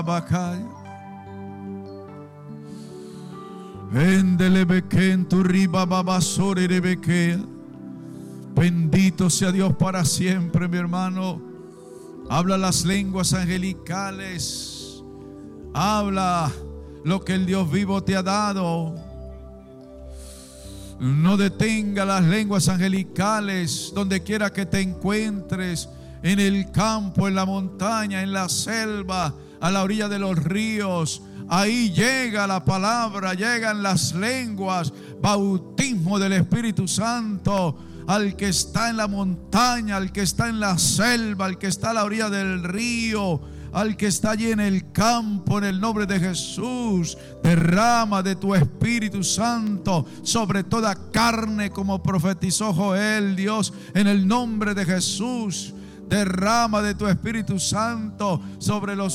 Bendito sea Dios para siempre, mi hermano. Habla las lenguas angelicales. Habla lo que el Dios vivo te ha dado. No detenga las lenguas angelicales donde quiera que te encuentres, en el campo, en la montaña, en la selva, a la orilla de los ríos. Ahí llega la palabra, llegan las lenguas, bautismo del Espíritu Santo. Al que está en la montaña, al que está en la selva, al que está a la orilla del río, al que está allí en el campo, en el nombre de Jesús, derrama de tu Espíritu Santo sobre toda carne, como profetizó Joel, Dios, en el nombre de Jesús. Derrama de tu Espíritu Santo sobre los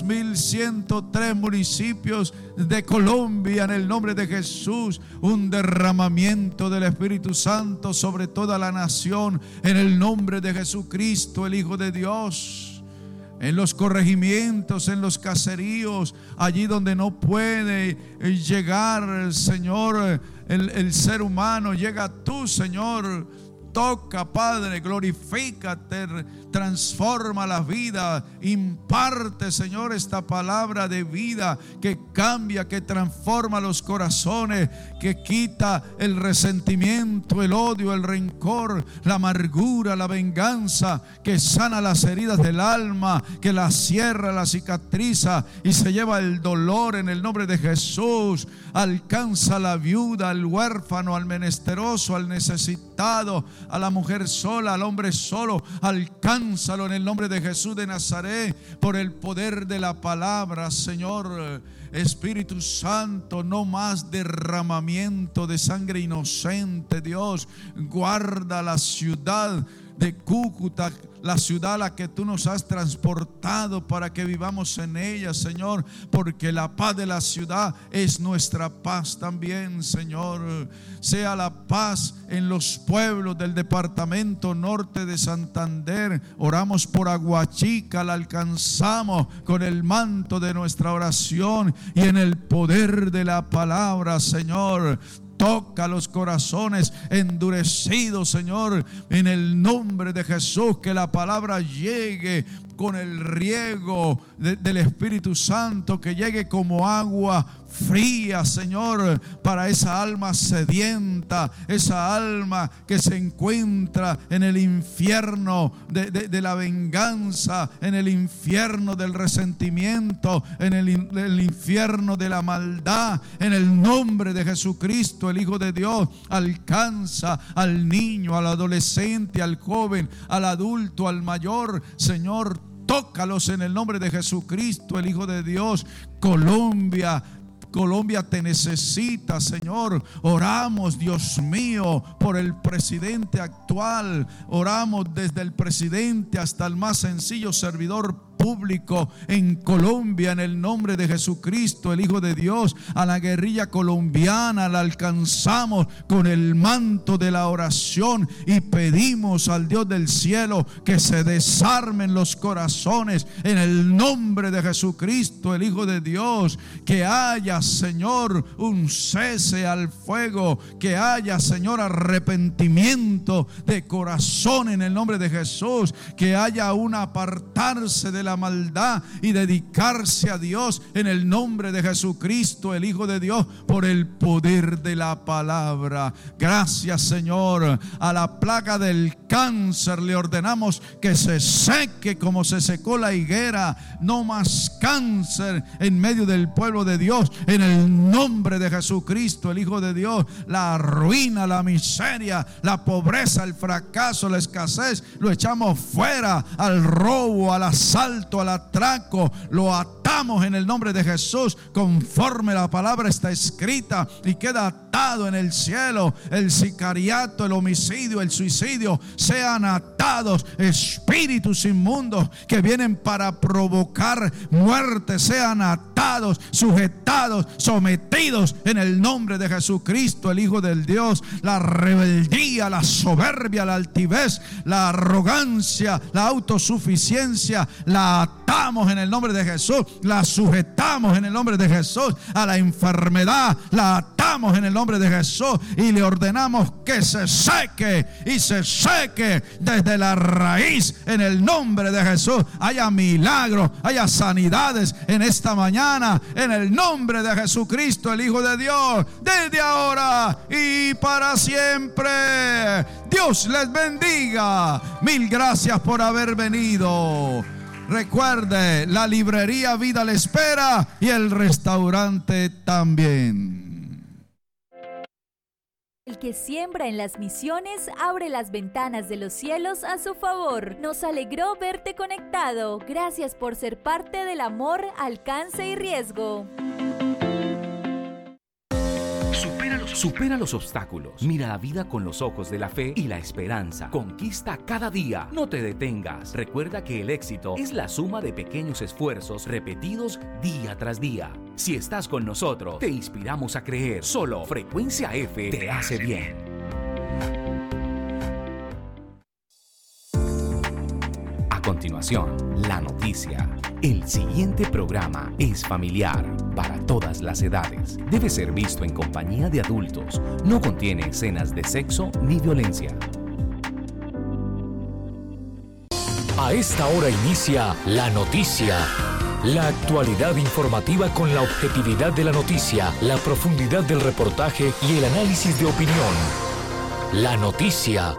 1103 municipios de Colombia, en el nombre de Jesús. Un derramamiento del Espíritu Santo sobre toda la nación, en el nombre de Jesucristo, el Hijo de Dios. En los corregimientos, en los caseríos, allí donde no puede llegar, Señor, el ser humano, llega tú, Señor. Toca, Padre, glorifícate, transforma la vida, imparte, Señor, esta palabra de vida que cambia, que transforma los corazones, que quita el resentimiento, el odio, el rencor, la amargura, la venganza, que sana las heridas del alma, que las cierra, las cicatriza y se lleva el dolor en el nombre de Jesús. Alcanza a la viuda, al huérfano, al menesteroso, al necesitado, a la mujer sola, al hombre solo. Alcánzalo en el nombre de Jesús de Nazaret, por el poder de la palabra, Señor. Espíritu Santo, no más derramamiento de sangre inocente, Dios. Guarda la ciudad de Cúcuta, la ciudad a la que tú nos has transportado para que vivamos en ella, Señor, porque la paz de la ciudad es nuestra paz también, Señor. Sea la paz en los pueblos del departamento norte de Santander. Oramos por Aguachica, la alcanzamos con el manto de nuestra oración y en el poder de la palabra, Señor. Toca los corazones endurecidos, Señor, en el nombre de Jesús. Que la palabra llegue con el riego del Espíritu Santo, que llegue como agua fría, Señor, para esa alma sedienta, esa alma que se encuentra en el infierno de la venganza, en el infierno del resentimiento, en el infierno de la maldad. En el nombre de Jesucristo, el Hijo de Dios, alcanza al niño, al adolescente, al joven, al adulto, al mayor, Señor. Tócalos en el nombre de Jesucristo, el Hijo de Dios. Colombia te necesita, Señor. Oramos, Dios mío, por el presidente actual. Oramos desde el presidente hasta el más sencillo servidor público en Colombia, en el nombre de Jesucristo, el Hijo de Dios. A la guerrilla colombiana la alcanzamos con el manto de la oración y pedimos al Dios del cielo que se desarmen los corazones en el nombre de Jesucristo, el Hijo de Dios. Que haya, Señor, un cese al fuego, que haya, Señor, arrepentimiento de corazón en el nombre de Jesús, que haya un apartarse de la maldad y dedicarse a Dios en el nombre de Jesucristo, el Hijo de Dios, por el poder de la palabra. Gracias, Señor. A la plaga del cáncer le ordenamos que se seque como se secó la higuera. No más cáncer en medio del pueblo de Dios, en el nombre de Jesucristo, el Hijo de Dios. La ruina, la miseria, la pobreza, el fracaso, la escasez, lo echamos fuera. Al robo, al asalto, al atraco, lo atamos en el nombre de Jesús, conforme la palabra está escrita, y queda atado en el cielo. El sicariato, el homicidio, el suicidio sean atados. Espíritus inmundos que vienen para provocar muerte sean atados atados, sujetados, sometidos en el nombre de Jesucristo, el Hijo del Dios. La rebeldía, la soberbia, la altivez, la arrogancia, la autosuficiencia, la atamos en el nombre de Jesús, la sujetamos en el nombre de Jesús. A la enfermedad la atamos en el nombre de Jesús y le ordenamos que se seque y se seque desde la raíz en el nombre de Jesús. Haya milagros, haya sanidades en esta mañana en el nombre de Jesucristo, el Hijo de Dios, desde ahora y para siempre. Dios les bendiga. Mil gracias por haber venido. Recuerde, la librería Vida le espera y el restaurante también. El que siembra en las misiones abre las ventanas de los cielos a su favor. Nos alegró verte conectado. Gracias por ser parte del amor, alcance y riesgo. Supera los obstáculos. Mira la vida con los ojos de la fe y la esperanza. Conquista cada día. No te detengas. Recuerda que el éxito es la suma de pequeños esfuerzos repetidos día tras día. Si estás con nosotros, te inspiramos a creer. Solo Frecuencia F te hace bien. A continuación, la noticia. El siguiente programa es familiar para todas las edades. Debe ser visto en compañía de adultos. No contiene escenas de sexo ni violencia. A esta hora inicia La Noticia. La actualidad informativa con la objetividad de la noticia, la profundidad del reportaje y el análisis de opinión. La Noticia.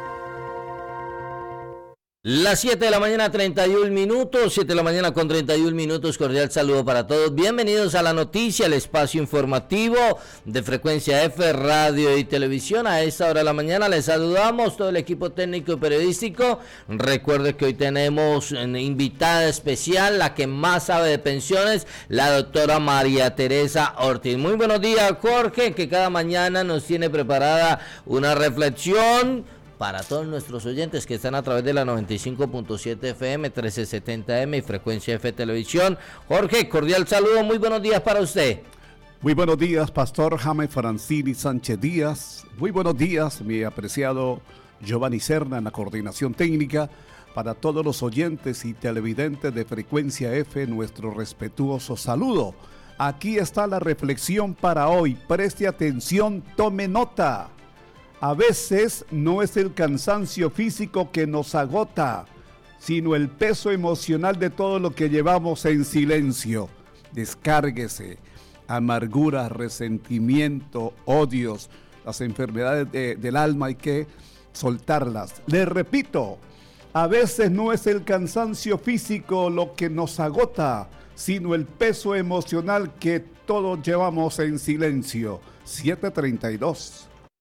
Las 7 de la mañana, 31 minutos, 7 de la mañana con 31 minutos, cordial saludo para todos. Bienvenidos a La Noticia, el espacio informativo de Frecuencia F, radio y televisión. A esta hora de la mañana les saludamos todo el equipo técnico y periodístico. Recuerde que hoy tenemos una invitada especial, la que más sabe de pensiones, la doctora María Teresa Ortiz. Muy buenos días, Jorge, que cada mañana nos tiene preparada una reflexión para todos nuestros oyentes que están a través de la 95.7 FM, 1370M y Frecuencia F Televisión. Jorge, cordial saludo, muy buenos días para usted. Muy buenos días, Pastor Jaime Francini Sánchez Díaz. Muy buenos días, mi apreciado Giovanni Serna en la coordinación técnica. Para todos los oyentes y televidentes de Frecuencia F, nuestro respetuoso saludo. Aquí está la reflexión para hoy. Preste atención, tome nota. A veces no es el cansancio físico que nos agota, sino el peso emocional de todo lo que llevamos en silencio. Descárguese. Amargura, resentimiento, odios, las enfermedades del alma hay que soltarlas. Les repito, a veces no es el cansancio físico lo que nos agota, sino el peso emocional que todos llevamos en silencio. 7:32.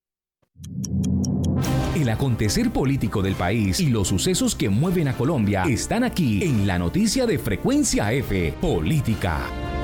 El acontecer político del país y los sucesos que mueven a Colombia están aquí en la noticia de Frecuencia F, Política.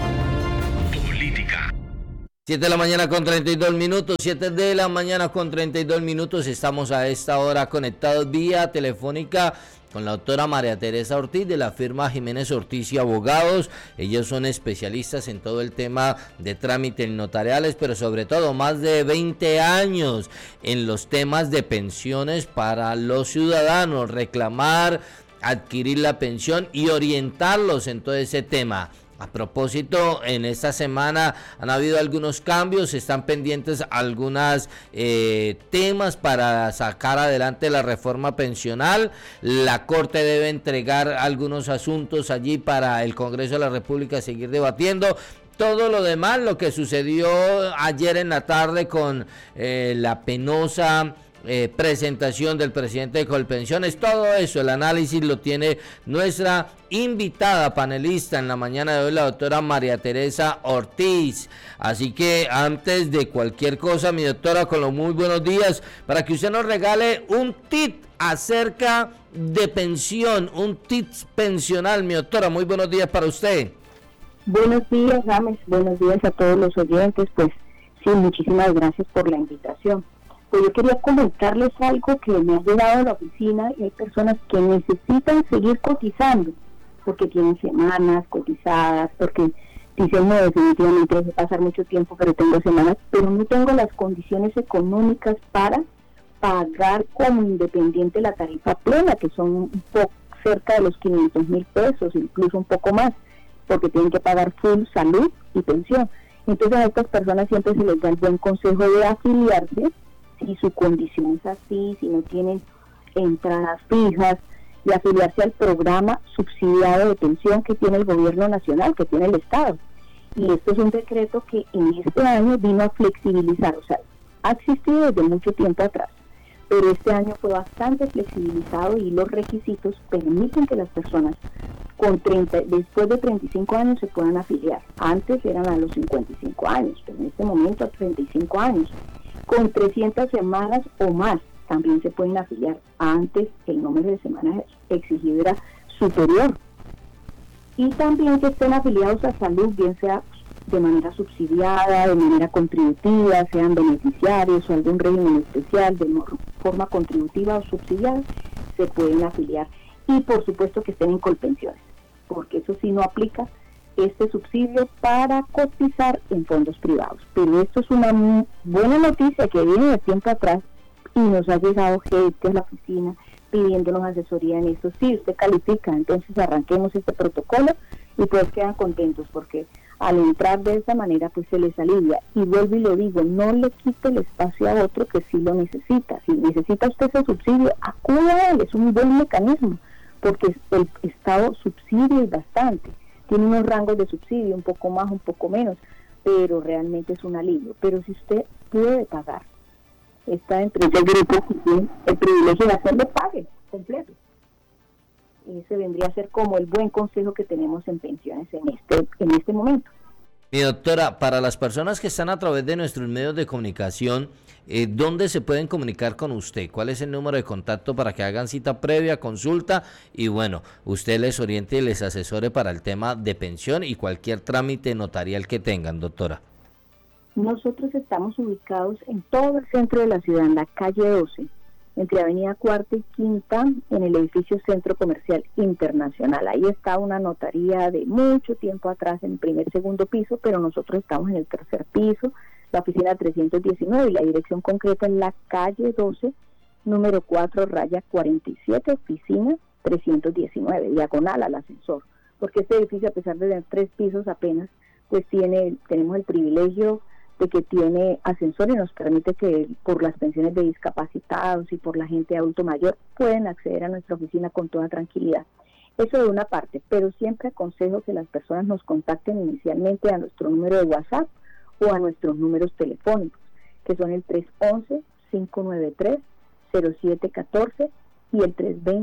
7 de la mañana con 32 minutos, 7 de la mañana con 32 minutos, estamos a esta hora conectados vía telefónica con la doctora María Teresa Ortiz de la firma Jiménez Ortiz y Abogados. Ellos son especialistas en todo el tema de trámites notariales, pero sobre todo más de 20 años en los temas de pensiones para los ciudadanos, reclamar, adquirir la pensión y orientarlos en todo ese tema. A propósito, en esta semana han habido algunos cambios, están pendientes algunos temas para sacar adelante la reforma pensional. La Corte debe entregar algunos asuntos allí para el Congreso de la República seguir debatiendo. Todo lo demás, lo que sucedió ayer en la tarde con la penosa presentación del presidente de Colpensiones, todo eso, el análisis lo tiene nuestra invitada panelista en la mañana de hoy, la doctora María Teresa Ortiz. Así que antes de cualquier cosa, mi doctora, con los muy buenos días, para que usted nos regale un tip acerca de pensión, un tip pensional, mi doctora. Muy buenos días para usted. Buenos días, James, buenos días a todos los oyentes. Pues sí, muchísimas gracias por la invitación. Pues yo quería comentarles algo que me ha llegado a la oficina, y hay personas que necesitan seguir cotizando porque tienen semanas cotizadas, porque dicen, no, definitivamente debe pasar mucho tiempo, pero tengo semanas, pero no tengo las condiciones económicas para pagar como independiente la tarifa plena, que son un poco cerca de los 500,000 pesos, incluso un poco más, porque tienen que pagar full salud y pensión. Entonces a estas personas siempre se les da el buen consejo de afiliarse, si su condición es así, si no tienen entradas fijas, de afiliarse al programa subsidiado de pensión que tiene el gobierno nacional, que tiene el Estado. Y esto es un decreto que en este año vino a flexibilizar, o sea, ha existido desde mucho tiempo atrás, pero este año fue bastante flexibilizado y los requisitos permiten que las personas después de 35 años se puedan afiliar. Antes eran a los 55 años, pero en este momento a 35 años. Con 300 semanas o más también se pueden afiliar. Antes el número de semanas exigido era superior. Y también que estén afiliados a salud, bien sea de manera subsidiada, de manera contributiva, sean beneficiarios o algún régimen especial de forma contributiva o subsidiada, se pueden afiliar. Y por supuesto que estén en Colpensiones, porque eso sí no aplica este subsidio para cotizar en fondos privados. Pero esto es una buena noticia que viene de tiempo atrás y nos ha llegado gente a la oficina pidiéndonos asesoría en esto. Sí, usted califica, entonces arranquemos este protocolo y pues quedan contentos porque al entrar de esa manera pues se les alivia. Y vuelvo y lo digo, no le quite el espacio a otro que sí lo necesita. Si necesita usted ese subsidio, acuda a él, es un buen mecanismo, porque el Estado subsidia bastante. Tiene unos rangos de subsidio, un poco más, un poco menos, pero realmente es un alivio. Pero si usted puede pagar, está entre ese grupo que tiene el privilegio de hacerlo, pague completo. Ese vendría a ser como el buen consejo que tenemos en pensiones en este momento. Mi doctora, para las personas que están a través de nuestros medios de comunicación, ¿dónde se pueden comunicar con usted? ¿Cuál es el número de contacto para que hagan cita previa, consulta? Y bueno, usted les oriente y les asesore para el tema de pensión y cualquier trámite notarial que tengan, doctora. Nosotros estamos ubicados en todo el centro de la ciudad, en la calle 12, entre Avenida Cuarta y Quinta, en el edificio Centro Comercial Internacional. Ahí está una notaría de mucho tiempo atrás en el primer, segundo piso, pero nosotros estamos en el tercer piso, la oficina 319, y la dirección concreta en la calle 12, número 4/47, oficina 319, diagonal al ascensor, porque este edificio, a pesar de tener 3 pisos apenas, pues tenemos el privilegio de que tiene ascensor y nos permite que por las pensiones de discapacitados y por la gente adulto mayor pueden acceder a nuestra oficina con toda tranquilidad. Eso de una parte, pero siempre aconsejo que las personas nos contacten inicialmente a nuestro número de WhatsApp o a nuestros números telefónicos, que son el 311-593-0714 y el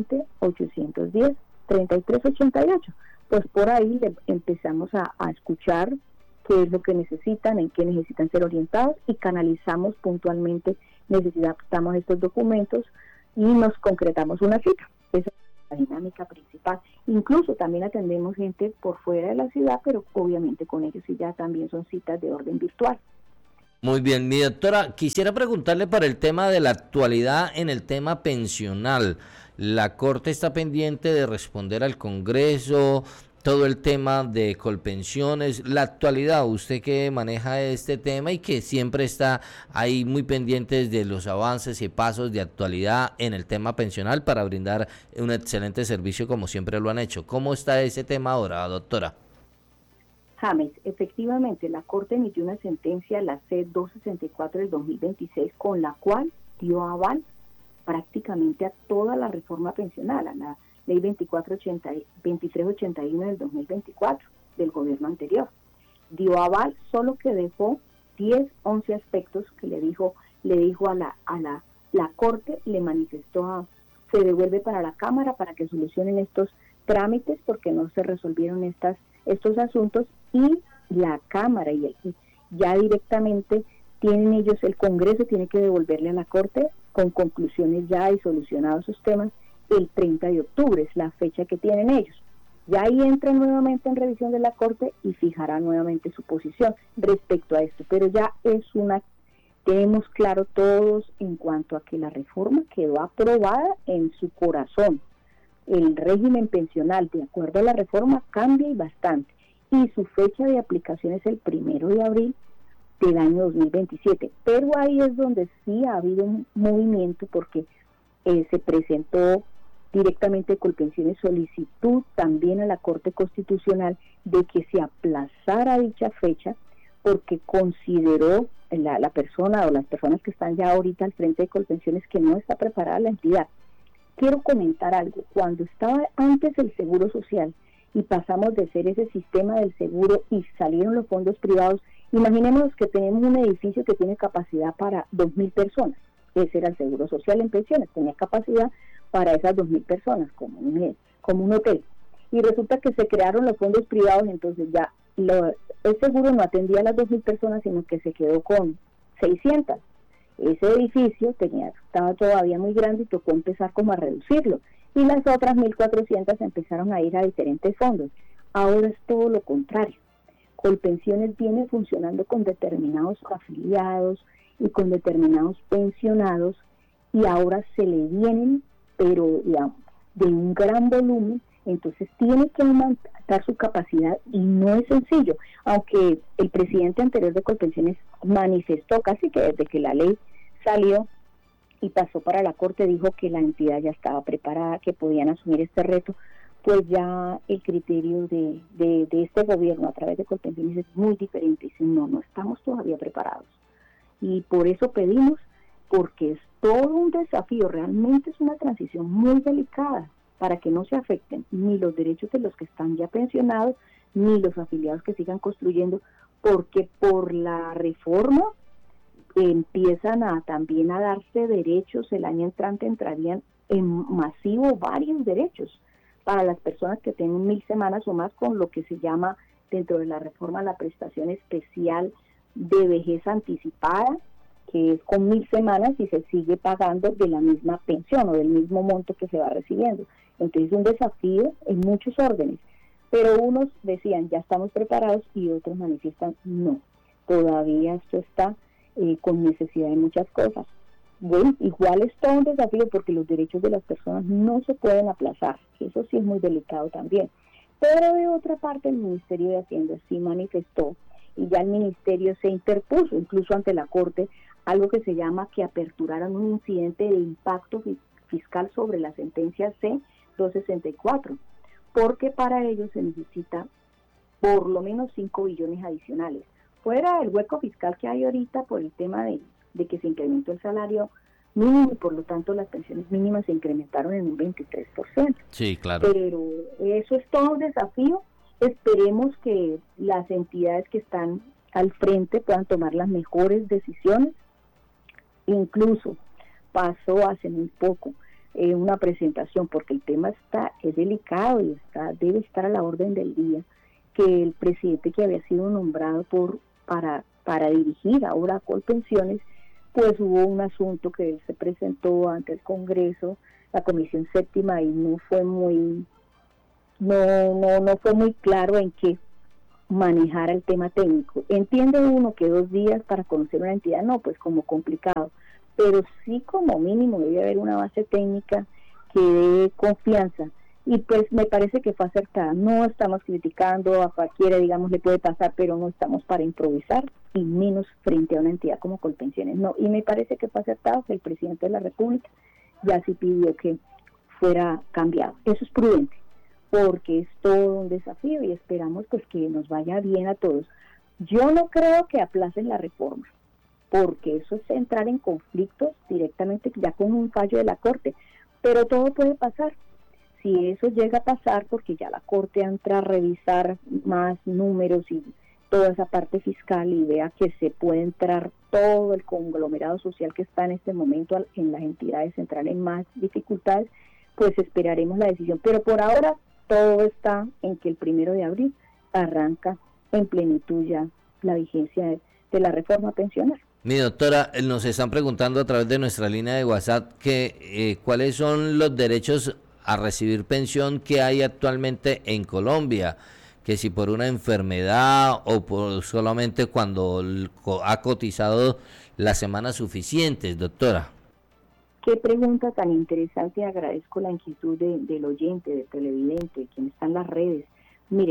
320-810-3388. Pues por ahí empezamos a escuchar qué es lo que necesitan, en qué necesitan ser orientados y canalizamos puntualmente, necesitamos estos documentos y nos concretamos una cita. Esa es la dinámica principal. Incluso también atendemos gente por fuera de la ciudad, pero obviamente con ellos sí ya también son citas de orden virtual. Muy bien, mi doctora, quisiera preguntarle para el tema de la actualidad en el tema pensional. La Corte está pendiente de responder al Congreso, todo el tema de Colpensiones, la actualidad, usted que maneja este tema y que siempre está ahí muy pendientes de los avances y pasos de actualidad en el tema pensional para brindar un excelente servicio como siempre lo han hecho. ¿Cómo está ese tema ahora, doctora? James, efectivamente la Corte emitió una sentencia, la C-264 del 2026, con la cual dio aval prácticamente a toda la reforma pensional, a la Ley 2381 del 2024 del gobierno anterior. Dio aval, solo que dejó 11 aspectos que le dijo a la Corte, le manifestó, se devuelve para la Cámara para que solucionen estos trámites porque no se resolvieron estos asuntos, y la Cámara ya directamente tienen ellos, el Congreso tiene que devolverle a la Corte con conclusiones ya y solucionados esos temas el 30 de octubre, es la fecha que tienen ellos. Ya ahí entran nuevamente en revisión de la Corte y fijará nuevamente su posición respecto a esto, pero ya tenemos claro todos en cuanto a que la reforma quedó aprobada en su corazón. El régimen pensional, de acuerdo a la reforma, cambia y bastante, y su fecha de aplicación es el 1 de abril del año 2027. Pero ahí es donde sí ha habido un movimiento porque se presentó directamente Colpensiones solicitud también a la Corte Constitucional de que se aplazara dicha fecha porque consideró la persona o las personas que están ya ahorita al frente de Colpensiones que no está preparada la entidad. Quiero comentar algo. Cuando estaba antes el Seguro Social y pasamos de ser ese sistema del seguro y salieron los fondos privados, imaginemos que tenemos un edificio que tiene capacidad para 2.000 personas. Ese era el Seguro Social en pensiones, tenía capacidad para esas 2.000 personas, como un hotel. Y resulta que se crearon los fondos privados, entonces ya el seguro no atendía a las 2.000 personas, sino que se quedó con 600. Ese edificio estaba todavía muy grande y tocó empezar como a reducirlo. Y las otras 1.400 empezaron a ir a diferentes fondos. Ahora es todo lo contrario. Colpensiones viene funcionando con determinados afiliados y con determinados pensionados, y ahora se le vienen, pero digamos, de un gran volumen, entonces tiene que aumentar su capacidad y no es sencillo, aunque el presidente anterior de Colpensiones manifestó casi que desde que la ley salió y pasó para la Corte, dijo que la entidad ya estaba preparada, que podían asumir este reto, pues ya el criterio de este gobierno a través de Colpensiones es muy diferente. Dicen, no estamos todavía preparados. Y por eso pedimos, porque es todo un desafío, realmente es una transición muy delicada para que no se afecten ni los derechos de los que están ya pensionados, ni los afiliados que sigan construyendo, porque por la reforma empiezan también a darse derechos. El año entrante entrarían en masivo varios derechos para las personas que tengan 1.000 semanas o más, con lo que se llama dentro de la reforma la prestación especial de vejez anticipada, que es con 1.000 semanas y se sigue pagando de la misma pensión o del mismo monto que se va recibiendo. Entonces es un desafío en muchos órdenes, pero unos decían ya estamos preparados y otros manifiestan no, todavía esto está con necesidad de muchas cosas. Bueno, igual es todo un desafío porque los derechos de las personas no se pueden aplazar, eso sí es muy delicado también. Pero de otra parte el Ministerio de Hacienda sí manifestó, y ya el Ministerio se interpuso incluso ante la Corte, algo que se llama que aperturaran un incidente de impacto fiscal sobre la sentencia C-264, porque para ello se necesita por lo menos 5 billones adicionales. Fuera del hueco fiscal que hay ahorita por el tema de que se incrementó el salario mínimo y por lo tanto las pensiones mínimas se incrementaron en un 23%. Sí, claro. Pero eso es todo un desafío. Esperemos que las entidades que están al frente puedan tomar las mejores decisiones. Incluso pasó hace muy poco una presentación, porque el tema es delicado y debe estar a la orden del día, que el presidente que había sido nombrado para dirigir ahora a Colpensiones, pues hubo un asunto que él se presentó ante el Congreso, la Comisión Séptima, y no fue muy claro en qué manejar el tema técnico. Entiende uno que 2 días para conocer una entidad, no, pues como complicado, pero sí como mínimo debe haber una base técnica que dé confianza, y pues me parece que fue acertada. No estamos criticando a cualquiera, digamos, le puede pasar, pero no estamos para improvisar, y menos frente a una entidad como Colpensiones, no, y me parece que fue acertado que el presidente de la República ya sí pidió que fuera cambiado. Eso es prudente, porque es todo un desafío y esperamos pues que nos vaya bien a todos. Yo no creo que aplacen la reforma, porque eso es entrar en conflictos directamente ya con un fallo de la Corte, pero todo puede pasar. Si eso llega a pasar, porque ya la Corte entra a revisar más números y toda esa parte fiscal y vea que se puede entrar todo el conglomerado social que está en este momento en las entidades centrales en más dificultades, pues esperaremos la decisión. Pero por ahora todo está en que el 1 de abril arranca en plenitud ya la vigencia de la reforma pensional. Mi doctora, nos están preguntando a través de nuestra línea de WhatsApp que cuáles son los derechos a recibir pensión que hay actualmente en Colombia, que si por una enfermedad o por solamente cuando ha cotizado las semanas suficientes, doctora. Qué pregunta tan interesante, agradezco la inquietud del oyente, del televidente, quien está en las redes. Miren,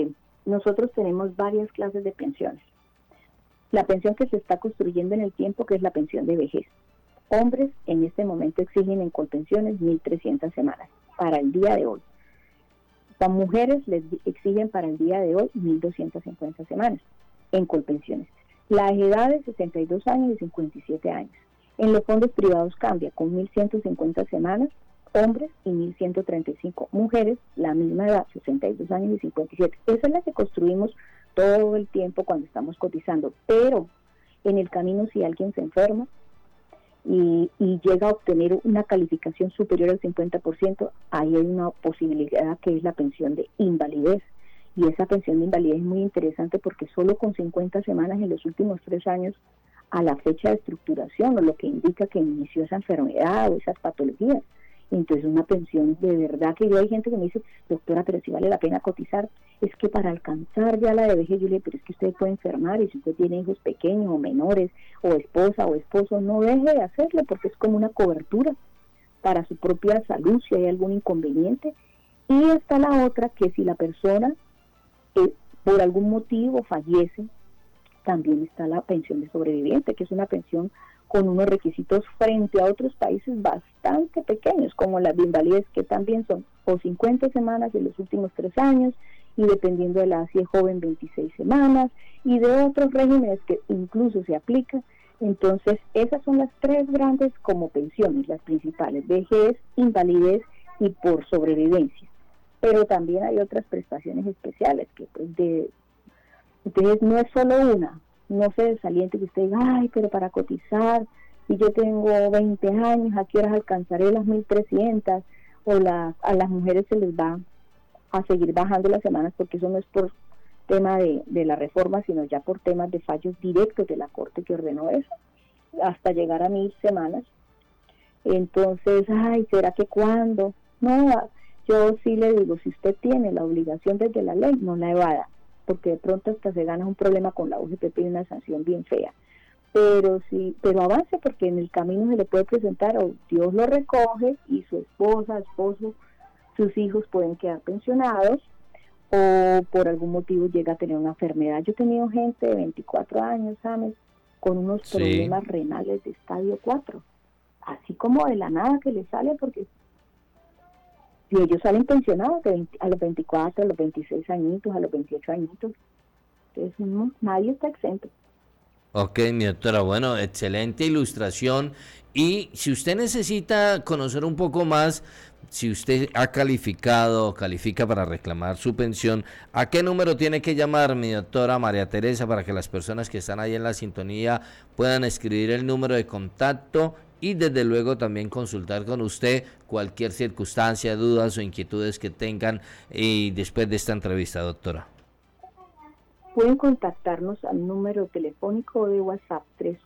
nosotros tenemos varias clases de pensiones. La pensión que se está construyendo en el tiempo, que es la pensión de vejez. Hombres en este momento exigen en Colpensiones 1.300 semanas para el día de hoy. Las mujeres les exigen para el día de hoy 1.250 semanas en Colpensiones. La edad de 62 años y 57 años. En los fondos privados cambia con 1.150 semanas hombres y 1.135 mujeres, la misma edad, 62 años y 57. Esa es la que construimos todo el tiempo cuando estamos cotizando, pero en el camino si alguien se enferma y llega a obtener una calificación superior al 50%, ahí hay una posibilidad que es la pensión de invalidez. Y esa pensión de invalidez es muy interesante porque solo con 50 semanas en los últimos 3 años a la fecha de estructuración, o lo que indica que inició esa enfermedad o esas patologías, entonces una pensión de verdad que yo hay gente que me dice, doctora, pero si vale la pena cotizar, es que para alcanzar ya la de vejez, yo le digo, pero es que usted puede enfermar y si usted tiene hijos pequeños o menores, o esposa o esposo, no deje de hacerlo porque es como una cobertura para su propia salud si hay algún inconveniente. Y está la otra, que si la persona por algún motivo fallece, también está la pensión de sobreviviente, que es una pensión con unos requisitos frente a otros países bastante pequeños, como la de invalidez, que también son o 50 semanas en los últimos 3 años, y dependiendo de la edad, si es joven, 26 semanas, y de otros regímenes que incluso se aplican. Entonces, esas son las 3 grandes como pensiones, las principales: vejez, invalidez y por sobrevivencia. Pero también hay otras prestaciones especiales, que pues entonces no es solo una. No se desaliente que usted diga, ay, pero para cotizar, si yo tengo 20 años, ¿a qué horas alcanzaré las 1.300? O a las mujeres se les va a seguir bajando las semanas, porque eso no es por tema de la reforma, sino ya por temas de fallos directos de la Corte que ordenó eso, hasta llegar a 1.000 semanas. Entonces, ay, ¿será que cuándo? No, yo sí le digo, si usted tiene la obligación desde la ley, no la evada, porque de pronto hasta se gana un problema con la UGPP y una sanción bien fea. Pero avance, porque en el camino se le puede presentar, o Dios lo recoge y su esposa, esposo, sus hijos pueden quedar pensionados, o por algún motivo llega a tener una enfermedad. Yo he tenido gente de 24 años, James, con unos problemas renales de estadio 4, así como de la nada que les sale, porque si ellos salen pensionados a los 24, a los 26 añitos, a los 28 añitos. Entonces, no, nadie está exento. Ok, mi doctora, bueno, excelente ilustración. Y si usted necesita conocer un poco más, si usted califica para reclamar su pensión, ¿a qué número tiene que llamar, mi doctora María Teresa, para que las personas que están ahí en la sintonía puedan escribir el número de contacto y desde luego también consultar con usted cualquier circunstancia, dudas o inquietudes que tengan después de esta entrevista, doctora? Pueden contactarnos al número telefónico de WhatsApp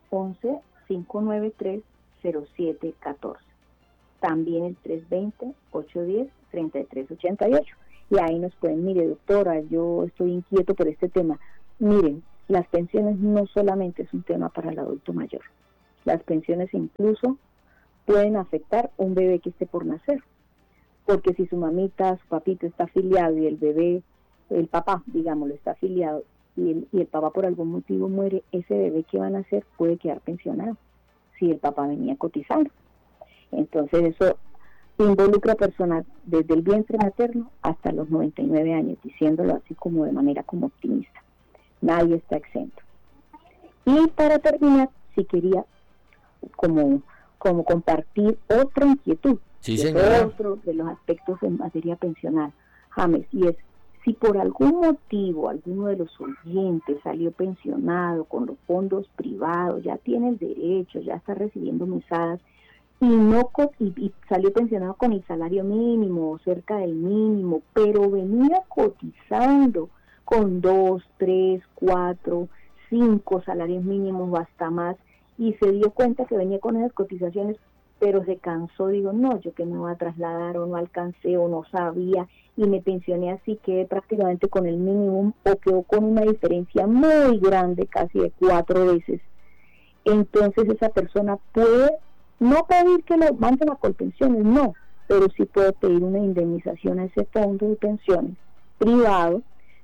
311-593-0714. También el 320-810-3388. Y ahí nos pueden, mire, doctora, yo estoy inquieto por este tema. Miren, las pensiones no solamente es un tema para el adulto mayor. Las pensiones incluso pueden afectar a un bebé que esté por nacer, porque si su mamita, su papito está afiliado y el bebé, el papá, digámoslo, está afiliado y el papá por algún motivo muere, ese bebé que va a nacer puede quedar pensionado si el papá venía cotizando. Entonces eso involucra a personas desde el vientre materno hasta los 99 años, diciéndolo así como de manera como optimista. Nadie está exento. Y para terminar, si quería como compartir otra inquietud, otro de los aspectos en materia pensional, James, y es, si por algún motivo alguno de los oyentes salió pensionado con los fondos privados, ya tiene el derecho, ya está recibiendo mesadas, y salió pensionado con el salario mínimo o cerca del mínimo, pero venía cotizando con 2, 3, 4, 5 salarios mínimos o hasta más, y se dio cuenta que venía con esas cotizaciones, pero se cansó, digo, no, yo que me voy a trasladar, o no alcancé, o no sabía, y me pensioné así, quedé prácticamente con el mínimo, o quedó con una diferencia muy grande, casi de 4 veces. Entonces esa persona puede no pedir que lo manden a Colpensiones, no, pero sí puede pedir una indemnización a ese fondo de pensiones privado,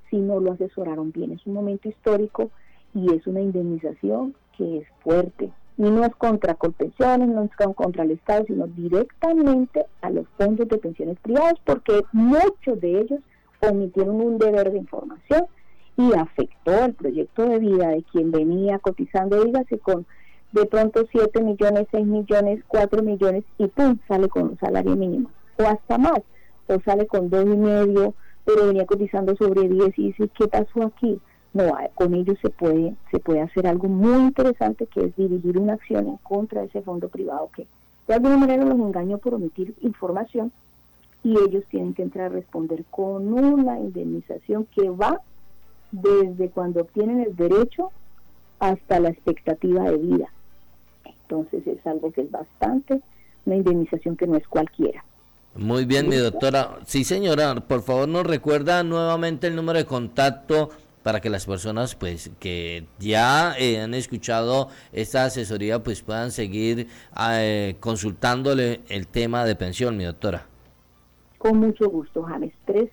si no lo asesoraron bien. Es un momento histórico y es una indemnización que es fuerte. Y no es contra Colpensiones, no es contra el Estado, sino directamente a los fondos de pensiones privados, porque muchos de ellos omitieron un deber de información y afectó el proyecto de vida de quien venía cotizando, dígase, con de pronto 7 millones, 6 millones, 4 millones y ¡pum!, sale con un salario mínimo, o hasta más, o sale con 2,5, pero venía cotizando sobre 10 y dice, ¿qué pasó aquí? No, con ellos se puede hacer algo muy interesante, que es dirigir una acción en contra de ese fondo privado que de alguna manera los engañó por omitir información, y ellos tienen que entrar a responder con una indemnización que va desde cuando obtienen el derecho hasta la expectativa de vida. Entonces es algo que es bastante, una indemnización que no es cualquiera. Muy bien, mi doctora. Sí, señora, por favor nos recuerda nuevamente el número de contacto para que las personas pues que ya han escuchado esta asesoría pues puedan seguir consultándole el tema de pensión, mi doctora. Con mucho gusto, James.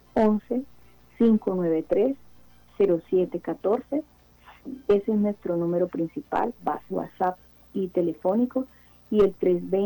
311-593-0714. Ese es nuestro número principal, WhatsApp y telefónico, y el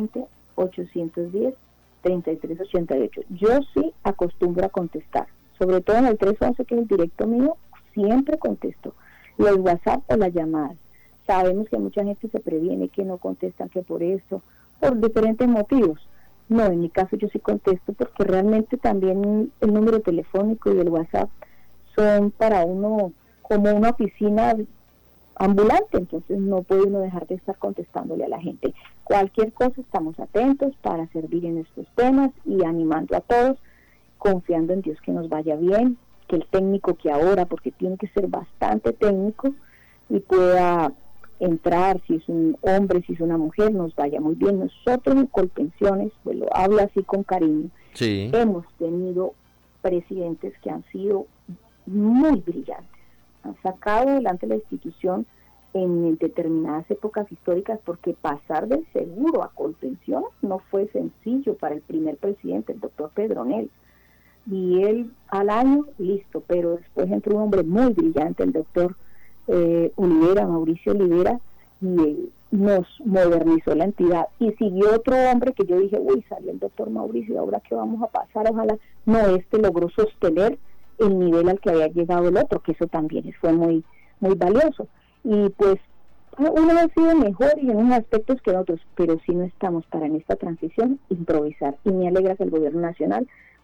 320-810-3388. Yo sí acostumbro a contestar, sobre todo en el 311, que es el directo mío, siempre contesto los WhatsApp o las llamadas. Sabemos que mucha gente se previene, que no contestan, que por esto, por diferentes motivos. No, en mi caso yo sí contesto, porque realmente también el número telefónico y el WhatsApp son para uno como una oficina ambulante, entonces no puede uno dejar de estar contestándole a la gente. Cualquier cosa, estamos atentos para servir en estos temas y animando a todos, confiando en Dios que nos vaya bien, que el técnico que ahora, porque tiene que ser bastante técnico y pueda entrar, si es un hombre, si es una mujer, nos vaya muy bien. Nosotros en Colpensiones, pues lo hablo así con cariño, sí, hemos tenido presidentes que han sido muy brillantes, han sacado adelante la institución en determinadas épocas históricas, porque pasar del seguro a Colpensiones no fue sencillo para el primer presidente, el doctor Pedronel, y él al año, listo, pero después entró un hombre muy brillante, el doctor Mauricio Olivera, y nos modernizó la entidad, y siguió otro hombre que yo dije, uy, salió el doctor Mauricio, ¿ahora qué vamos a pasar? Ojalá. No, logró sostener el nivel al que había llegado el otro, que eso también fue muy, muy valioso, y pues uno ha sido mejor y en unos aspectos que en otros, pero si no estamos para en esta transición improvisar, y me alegra que el gobierno nacional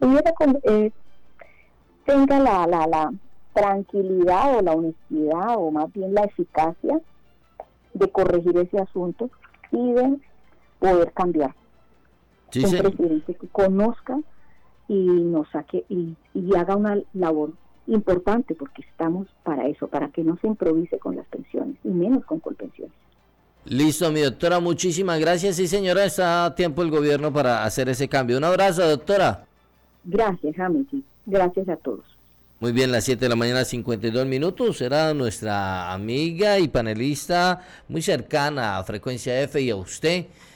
tenga la tranquilidad o la honestidad, o más bien la eficacia de corregir ese asunto y de poder cambiar. Sí, un sí. Presidente que conozca y nos saque y haga una labor importante, porque estamos para eso, para que no se improvise con las pensiones y menos con Colpensiones. Listo, mi doctora, muchísimas gracias. Sí, señora, está a tiempo el gobierno para hacer ese cambio. Un abrazo, doctora. Gracias, James. Gracias a todos. Muy bien, las 7 de la mañana, 52 minutos. Era nuestra amiga y panelista muy cercana a Frecuencia F y a usted,